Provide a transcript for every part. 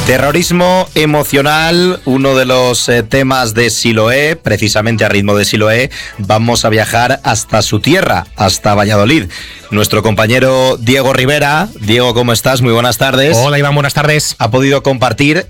Terrorismo emocional, uno de los temas de Siloé. Precisamente a ritmo de Siloé vamos a viajar hasta su tierra, hasta Valladolid. Nuestro compañero Diego Rivera. Diego, ¿cómo estás? Muy buenas tardes. Hola, Iván, buenas tardes. Has podido compartir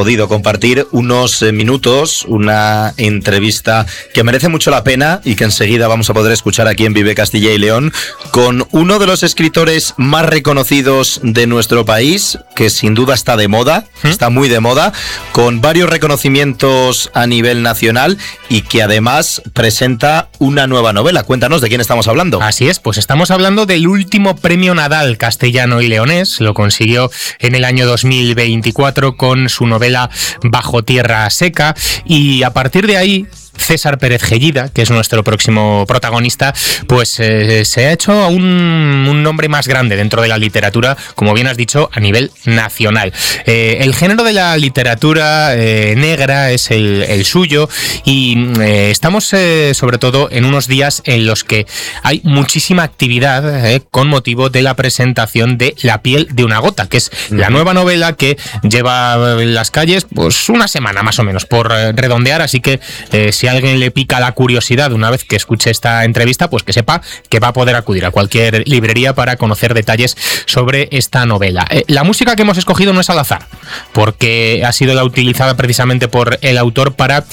unos minutos, una entrevista que merece mucho la pena y que enseguida vamos a poder escuchar aquí en Vive Castilla y León, con uno de los escritores más reconocidos de nuestro país, que sin duda está de moda, está muy de moda, con varios reconocimientos a nivel nacional y que además presenta una nueva novela. Cuéntanos de quién estamos hablando. Así es, pues estamos hablando del último premio Nadal castellano y leonés. Lo consiguió en el año 2024 con su novela Bajo tierra seca, y a partir de ahí César Pérez Gellida, que es nuestro próximo protagonista, pues se ha hecho un nombre más grande dentro de la literatura, como bien has dicho, a nivel nacional. El género de la literatura negra es el suyo, y estamos sobre todo en unos días en los que hay muchísima actividad con motivo de la presentación de La piel de una gota, que es la nueva novela que lleva en las calles pues una semana más o menos, por redondear, así que si a alguien le pica la curiosidad una vez que escuche esta entrevista, pues que sepa que va a poder acudir a cualquier librería para conocer detalles sobre esta novela. La música que hemos escogido no es al azar, porque ha sido la utilizada precisamente por el autor para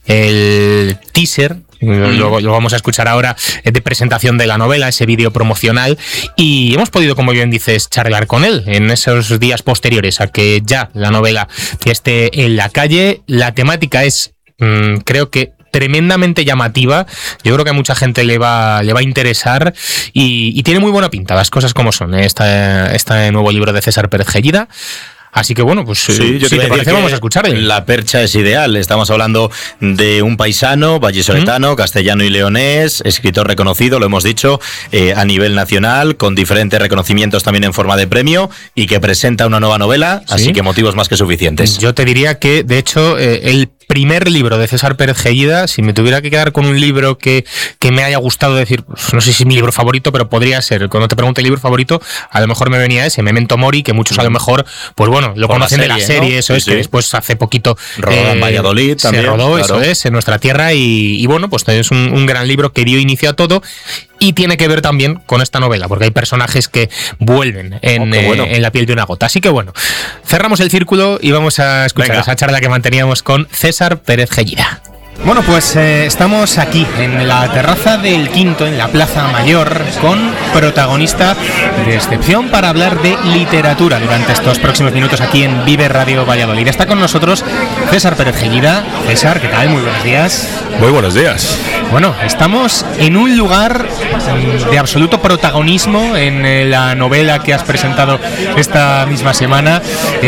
el teaser. Lo vamos a escuchar ahora, de presentación de la novela, ese vídeo promocional, y hemos podido, como bien dices, charlar con él en esos días posteriores a que ya la novela esté en la calle. La temática es, creo que tremendamente llamativa. Yo creo que a mucha gente le va a interesar, y tiene muy buena pinta, las cosas como son, este nuevo libro de César Pérez Gellida. Así que bueno, pues sí, si te parece vamos a escucharle. La percha es ideal. Estamos hablando de un paisano vallisoletano, castellano y leonés, escritor reconocido, lo hemos dicho, a nivel nacional, con diferentes reconocimientos también en forma de premio, y que presenta una nueva novela, ¿sí? Así que motivos más que suficientes. Yo te diría que, de hecho, el primer libro de César Pérez Gellida, si me tuviera que quedar con un libro que me haya gustado, decir, pues, no sé si es mi libro favorito, pero podría ser, cuando te pregunte el libro favorito, a lo mejor me venía ese, Memento Mori, que muchos a lo mejor, pues bueno, lo por conocen de la serie, ¿no? Eso sí, es, sí. Que después hace poquito rodó en Valladolid también, se rodó, claro. Eso es, en nuestra tierra, y bueno, pues es un gran libro que dio inicio a todo. Y tiene que ver también con esta novela, porque hay personajes que vuelven en La piel de una gota. Así que bueno, cerramos el círculo y vamos a escuchar esa charla que manteníamos con César Pérez Gellida. Bueno, pues estamos aquí en la terraza del Quinto, en la Plaza Mayor, con protagonista de excepción para hablar de literatura durante estos próximos minutos aquí en Vive Radio Valladolid. Está con nosotros César Pérez Gellida. César, ¿qué tal? Muy buenos días. Muy buenos días. Bueno, estamos en un lugar de absoluto protagonismo en la novela que has presentado esta misma semana,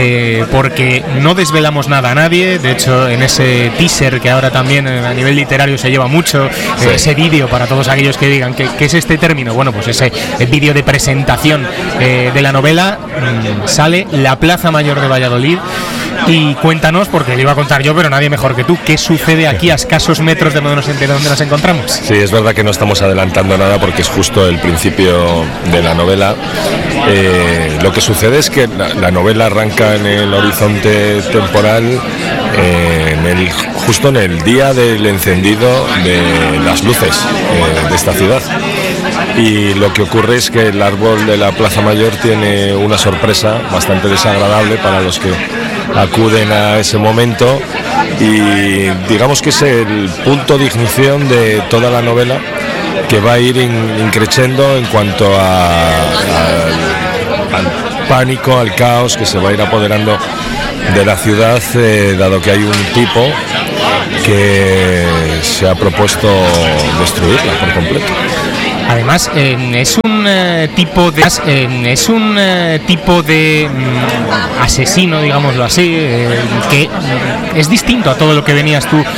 porque no desvelamos nada a nadie. De hecho, en ese teaser que ahora también a nivel literario se lleva mucho, sí. Ese vídeo, para todos aquellos que digan ¿qué es este término? Bueno, pues ese vídeo de presentación de la novela, sale la Plaza Mayor de Valladolid. Y cuéntanos, porque le iba a contar yo, pero nadie mejor que tú, ¿qué sucede aquí a escasos metros de donde nos encontramos? Sí, es verdad que no estamos adelantando nada porque es justo el principio de la novela. Lo que sucede es que la novela arranca en el horizonte temporal, justo en el día del encendido de las luces de esta ciudad. Y lo que ocurre es que el árbol de la Plaza Mayor tiene una sorpresa bastante desagradable para los que acuden a ese momento, y digamos que es el punto de ignición de toda la novela, que va a ir increciendo en cuanto al pánico, al caos que se va a ir apoderando de la ciudad, dado que hay un tipo que se ha propuesto destruirla por completo. Además, es un tipo de asesino, digámoslo así, que es distinto a todo lo que venías tú